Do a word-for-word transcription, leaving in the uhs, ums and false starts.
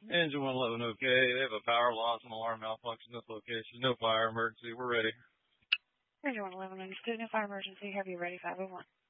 Engine one eleven, okay. They have a power loss and alarm malfunction at this location. No fire emergency. We're ready. Engine one eleven, understood. No fire emergency. Have you ready, five oh one.